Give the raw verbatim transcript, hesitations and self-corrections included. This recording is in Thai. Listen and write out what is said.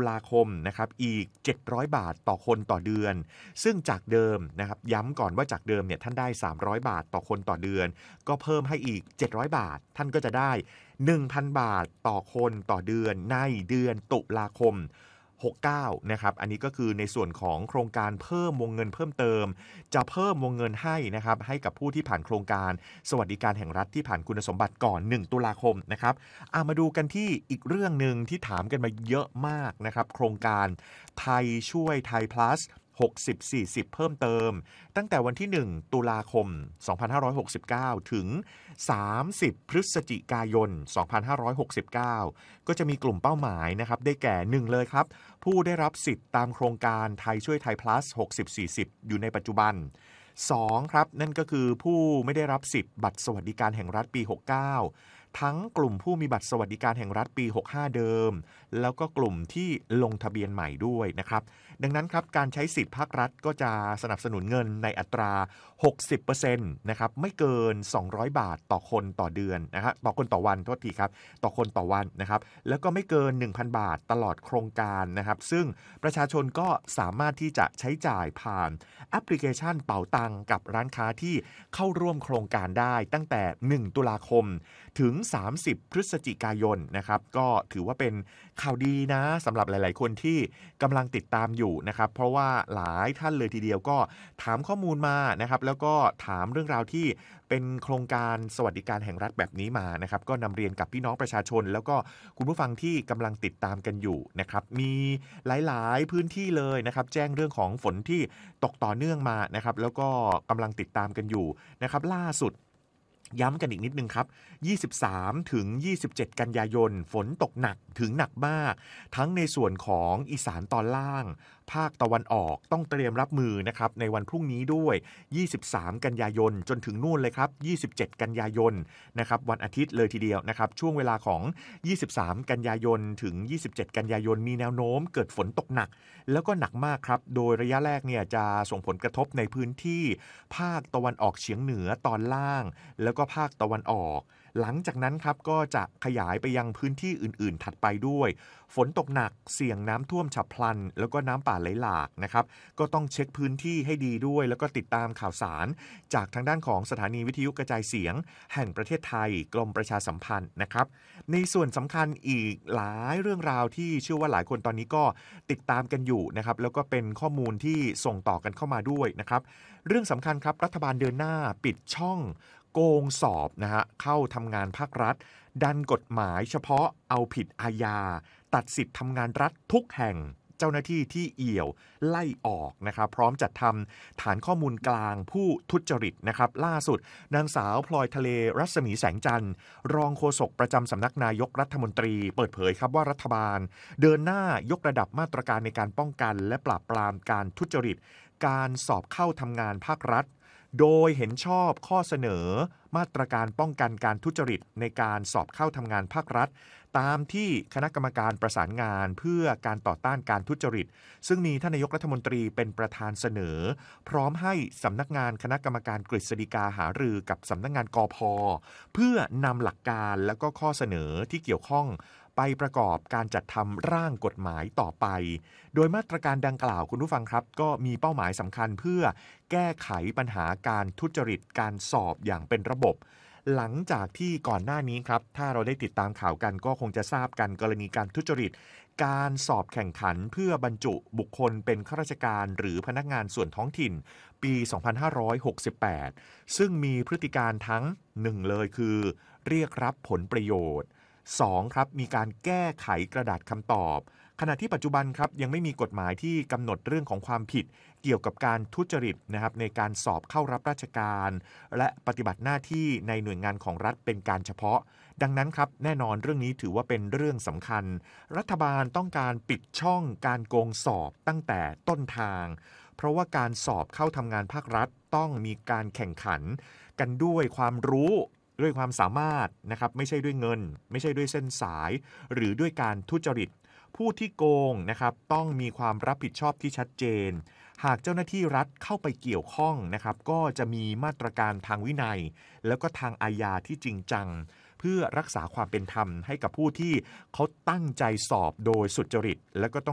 ลาคมนะครับอีกเจ็ดร้อยบาทต่อคนต่อเดือนซึ่งจากเดิมนะครับย้ำก่อนว่าจากเดิมเนี่ยท่านได้สามร้อยบาทต่อคนต่อเดือนก็เพิ่มให้อีกเจ็ดร้อยบาทท่านก็จะได้ หนึ่งพัน บาทต่อคนต่อเดือนในเดือนตุลาคมหกสิบเก้านะครับอันนี้ก็คือในส่วนของโครงการเพิ่มวงเงินเพิ่มเติมจะเพิ่มวงเงินให้นะครับให้กับผู้ที่ผ่านโครงการสวัสดิการแห่งรัฐที่ผ่านคุณสมบัติก่อนหนึ่งตุลาคมนะครับเอามาดูกันที่อีกเรื่องนึงที่ถามกันมาเยอะมากนะครับโครงการไทยช่วยไทย plusหกสิบ สี่สิบ เพิ่มเติมตั้งแต่วันที่หนึ่งตุลาคมสองพันห้าร้อยหกสิบเก้าถึงสามสิบพฤศจิกายนสองพันห้าร้อยหกสิบเก้าก็จะมีกลุ่มเป้าหมายนะครับได้แก่หนึ่งเลยครับผู้ได้รับสิทธิ์ตามโครงการไทยช่วยไทย plus หกสิบ สี่สิบ อยู่ในปัจจุบันสองครับนั่นก็คือผู้ไม่ได้รับสิทธิ์บัตรสวัสดิการแห่งรัฐปีหกสิบเก้าทั้งกลุ่มผู้มีบัตรสวัสดิการแห่งรัฐปีหกสิบห้าเดิมแล้วก็กลุ่มที่ลงทะเบียนใหม่ด้วยนะครับดังนั้นครับการใช้สิทธิภาครัฐก็จะสนับสนุนเงินในอัตรา หกสิบเปอร์เซ็นต์ นะครับไม่เกินสองร้อยบาทต่อคนต่อเดือนนะครับต่อคนต่อวันโทษทีครับต่อคนต่อวันนะครับแล้วก็ไม่เกิน หนึ่งพัน บาทตลอดโครงการนะครับซึ่งประชาชนก็สามารถที่จะใช้จ่ายผ่านแอปพลิเคชันเป๋าตังกับร้านค้าที่เข้าร่วมโครงการได้ตั้งแต่หนึ่งตุลาคมถึงสามสิบพฤศจิกายนนะครับก็ถือว่าเป็นข่าวดีนะสำหรับหลายๆคนที่กำลังติดตามอยู่นะครับเพราะว่าหลายท่านเลยทีเดียวก็ถามข้อมูลมานะครับแล้วก็ถามเรื่องราวที่เป็นโครงการสวัสดิการแห่งรัฐแบบนี้มานะครับก็นำเรียนกับพี่น้องประชาชนแล้วก็คุณผู้ฟังที่กำลังติดตามกันอยู่นะครับมีหลายๆพื้นที่เลยนะครับแจ้งเรื่องของฝนที่ตกต่อเนื่องมานะครับแล้วก็กำลังติดตามกันอยู่นะครับล่าสุดย้ำกันอีกนิดนึงครับยี่สิบสามถึงยี่สิบเจ็ดกันยายนฝนตกหนักถึงหนักมากทั้งในส่วนของอีสานตอนล่างภาคตะวันออกต้องเตรียมรับมือนะครับในวันพรุ่งนี้ด้วยยี่สิบสามกันยายนจนถึงนู่นเลยครับยี่สิบเจ็ดกันยายนนะครับวันอาทิตย์เลยทีเดียวนะครับช่วงเวลาของยี่สิบสามกันยายนถึงยี่สิบเจ็ดกันยายนมีแนวโน้มเกิดฝนตกหนักแล้วก็หนักมากครับโดยระยะแรกเนี่ยจะส่งผลกระทบในพื้นที่ภาคตะวันออกเฉียงเหนือตอนล่างแล้วก็ภาคตะวันออกหลังจากนั้นครับก็จะขยายไปยังพื้นที่อื่นๆถัดไปด้วยฝนตกหนักเสี่ยงน้ำท่วมฉับพลันแล้วก็น้ำป่าไหลหลากนะครับก็ต้องเช็คพื้นที่ให้ดีด้วยแล้วก็ติดตามข่าวสารจากทางด้านของสถานีวิทยุกระจายเสียงแห่งประเทศไทยกรมประชาสัมพันธ์นะครับในส่วนสำคัญอีกหลายเรื่องราวที่เชื่อว่าหลายคนตอนนี้ก็ติดตามกันอยู่นะครับแล้วก็เป็นข้อมูลที่ส่งต่อกันเข้ามาด้วยนะครับเรื่องสำคัญครับรัฐบาลเดินหน้าปิดช่องโกงสอบนะฮะเข้าทำงานภาครัฐดันกฎหมายเฉพาะเอาผิดอาญาตัดสิทธิ์ทำงานรัฐทุกแห่งเจ้าหน้าที่ที่เอี่ยวไล่ออกนะครับพร้อมจัดทำฐานข้อมูลกลางผู้ทุจริตนะครับล่าสุดนางสาวพลอยทะเลรัศมีแสงจันทร์รองโฆษกประจำสำนักนายกรัฐมนตรีเปิดเผยครับว่ารัฐบาลเดินหน้ายกระดับมาตรการในการป้องกันและปราบปรามการทุจริตการสอบเข้าทำงานภาครัฐโดยเห็นชอบข้อเสนอมาตรการป้องกันการทุจริตในการสอบเข้าทำงานภาครัฐตามที่คณะกรรมการประสานงานเพื่อการต่อต้านการทุจริตซึ่งมีท่านนายกรัฐมนตรีเป็นประธานเสนอพร้อมให้สำนักงานคณะกรรมการกฤษฎีกาหารือกับสำนักงานกพ.เพื่อนำหลักการและก็ข้อเสนอที่เกี่ยวข้องไปประกอบการจัดทำร่างกฎหมายต่อไปโดยมาตรการดังกล่าวคุณผู้ฟังครับก็มีเป้าหมายสำคัญเพื่อแก้ไขปัญหาการทุจริตการสอบอย่างเป็นระบบหลังจากที่ก่อนหน้านี้ครับถ้าเราได้ติดตามข่าวกันก็คงจะทราบกันกรณีการทุจริตการสอบแข่งขันเพื่อบรรจุบุคคลเป็นข้าราชการหรือพนักงานส่วนท้องถิ่นปีสองพันห้าร้อยหกสิบแปดซึ่งมีพฤติการทั้งหนึ่งเลยคือเรียกรับผลประโยชน์สองครับมีการแก้ไขกระดาษคำตอบขณะที่ปัจจุบันครับยังไม่มีกฎหมายที่กำหนดเรื่องของความผิดเกี่ยวกับการทุจริตนะครับในการสอบเข้ารับราชการและปฏิบัติหน้าที่ในหน่วยงานของรัฐเป็นการเฉพาะดังนั้นครับแน่นอนเรื่องนี้ถือว่าเป็นเรื่องสำคัญรัฐบาลต้องการปิดช่องการโกงสอบตั้งแต่ต้นทางเพราะว่าการสอบเข้าทำงานภาครัฐต้องมีการแข่งขันกันด้วยความรู้ด้วยความสามารถนะครับไม่ใช่ด้วยเงินไม่ใช่ด้วยเส้นสายหรือด้วยการทุจริตผู้ที่โกงนะครับต้องมีความรับผิดชอบที่ชัดเจนหากเจ้าหน้าที่รัฐเข้าไปเกี่ยวข้องนะครับก็จะมีมาตรการทางวินัยแล้วก็ทางอาญาที่จริงจังเพื่อรักษาความเป็นธรรมให้กับผู้ที่เขาตั้งใจสอบโดยสุจริตและก็ต้อง